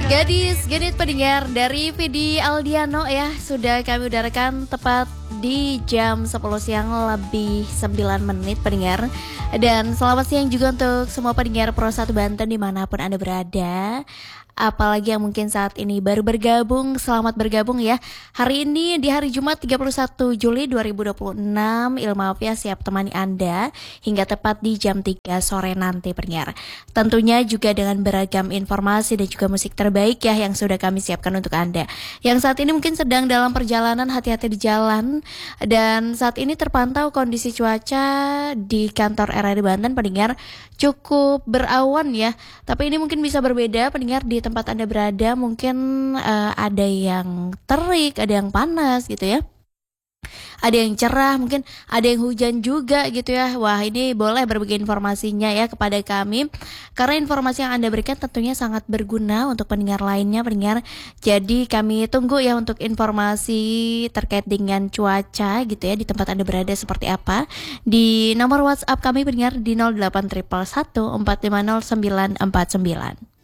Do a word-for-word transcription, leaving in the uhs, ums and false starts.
Gadis, gadis pendengar dari Vidi Aldiano ya, sudah kami udarakan tepat di jam sepuluh siang lebih sembilan menit pendengar. Dan selamat siang juga untuk semua pendengar Pro satu Banten dimanapun Anda berada. Apalagi yang mungkin saat ini baru bergabung, selamat bergabung ya. Hari ini di hari Jumat tiga puluh satu Juli dua ribu dua puluh enam, Ilma Afia siap temani Anda hingga tepat di jam tiga sore nanti pendengar. Tentunya juga dengan beragam informasi dan juga musik terbaik ya yang sudah kami siapkan untuk Anda. Yang saat ini mungkin sedang dalam perjalanan, hati-hati di jalan. Dan saat ini terpantau kondisi cuaca di kantor R R D Banten pendengar cukup berawan ya. Tapi ini mungkin bisa berbeda pendengar di tempat Anda berada, mungkin uh, ada yang terik, ada yang panas gitu ya. Ada yang cerah, mungkin ada yang hujan juga gitu ya. Wah, ini boleh berbagi informasinya ya kepada kami. Karena informasi yang Anda berikan tentunya sangat berguna untuk pendengar lainnya, pendengar. Jadi kami tunggu ya untuk informasi terkait dengan cuaca gitu ya di tempat Anda berada seperti apa. Di nomor WhatsApp kami pendengar di nol delapan satu satu empat lima nol sembilan empat sembilan.